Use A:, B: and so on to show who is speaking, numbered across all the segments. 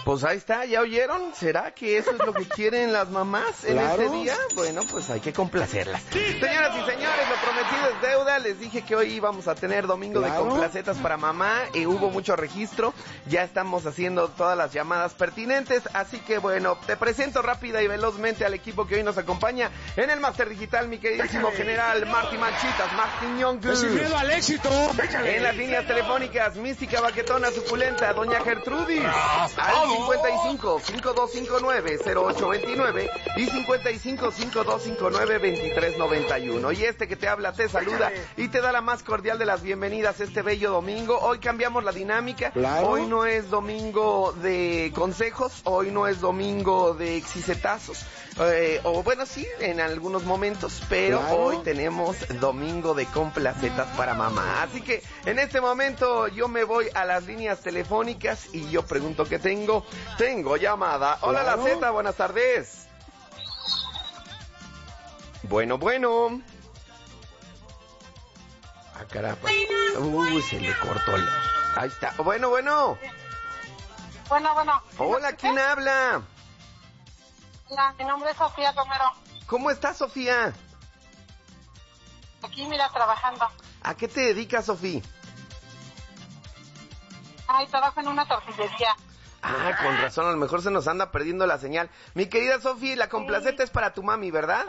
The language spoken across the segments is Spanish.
A: Pues ahí está, ¿ya oyeron? ¿Será que eso es lo que quieren las mamás en este día? Bueno, pues hay que complacerlas. Señoras y señores, lo prometido es deuda. Les dije que hoy íbamos a tener domingo de complacetas para mamá. Hubo mucho registro. Ya estamos haciendo todas las llamadas pertinentes. Así que bueno, te presento rápida y velozmente al equipo que hoy nos acompaña en el Máster Digital, mi queridísimo general Marty Manchitas, Martín Ñongu.
B: Sin miedo al éxito.
A: En las líneas telefónicas, mística, baquetona, suculenta, doña Gertrudis. Al 55-5259-0829 y 55-5259-2391. Y este que te habla te saluda y te da la más cordial de las bienvenidas este bello domingo. Hoy cambiamos la dinámica. Hoy no es domingo de consejos, hoy no es domingo de exicetazos. O bueno, sí, en algunos momentos, pero hoy tenemos domingo de complacetas para mamá. Así que en este momento yo me voy a las líneas telefónicas y yo pregunto qué tengo. Tengo llamada. Hola, la Z, buenas tardes. Bueno. Ah, caramba. Se le cortó Ahí está. Bueno.
C: Bueno.
A: Hola, ¿quién habla?
C: Hola, mi nombre es Sofía Romero.
A: ¿Cómo estás, Sofía?
C: Aquí, mira, trabajando.
A: ¿A qué te dedicas, Sofía?
C: Trabajo en una tortillería.
A: Con razón, a lo mejor se nos anda perdiendo la señal. Mi querida Sofía, la complaceta es para tu mami, ¿verdad?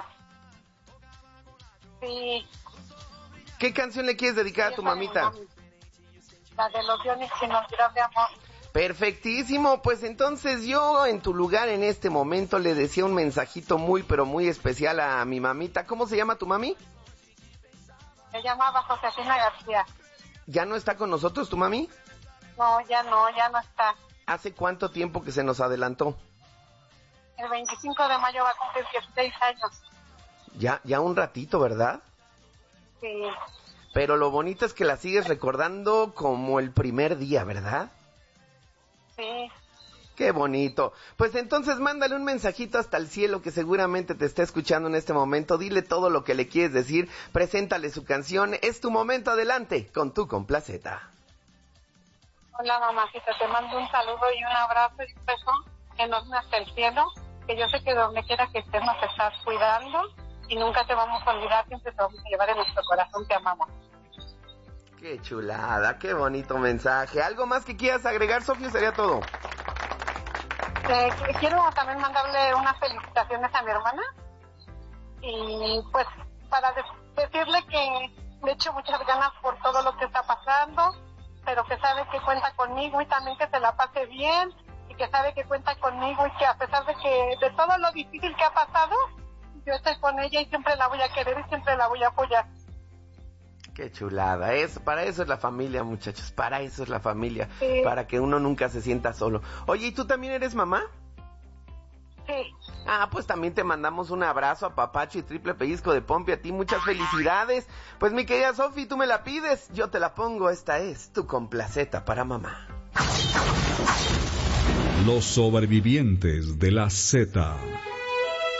C: Sí.
A: ¿Qué canción le quieres dedicar a tu mamita?
C: La de los Yonix, Inolvidable Amor.
A: Perfectísimo, pues entonces yo en tu lugar en este momento le decía un mensajito muy pero muy especial a mi mamita. ¿Cómo se llama tu mami?
C: Se llamaba Josefina García.
A: ¿Ya no está con nosotros tu mami?
C: No está.
A: ¿Hace cuánto tiempo que se nos adelantó?
C: El 25 de mayo va a cumplir 16 años.
A: Ya un ratito, ¿verdad?
C: Sí.
A: Pero lo bonito es que la sigues recordando como el primer día, ¿verdad?
C: Sí.
A: Qué bonito. Pues entonces mándale un mensajito hasta el cielo que seguramente te está escuchando en este momento. Dile todo lo que le quieres decir. Preséntale su canción. Es tu momento, adelante, con tu complaceta.
C: Hola, mamacita. Te mando un saludo y un abrazo y un beso enorme hasta el cielo. Que yo sé que donde quiera que estés nos estás cuidando y nunca te vamos a olvidar. Siempre te vamos a llevar en nuestro corazón. Te amamos.
A: Qué chulada, qué bonito mensaje. ¿Algo más que quieras agregar, Sofía? Sería todo.
C: Quiero también mandarle unas felicitaciones a mi hermana y pues para decirle que le echo muchas ganas por todo lo que está pasando, pero que sabe que cuenta conmigo y también que se la pase bien y que sabe que cuenta conmigo y que a pesar de todo lo difícil que ha pasado, yo estoy con ella y siempre la voy a querer y siempre la voy a apoyar.
A: Qué chulada, para eso es la familia, muchachos, para eso es la familia,
C: sí.
A: Para que uno nunca se sienta solo. Oye, ¿y tú también eres mamá?
C: Sí.
A: Pues también te mandamos un abrazo a papacho y triple pellizco de pompi a ti, muchas felicidades. Pues mi querida Sofi, tú me la pides, yo te la pongo, esta es tu complaceta para mamá.
D: Los sobrevivientes de la Z.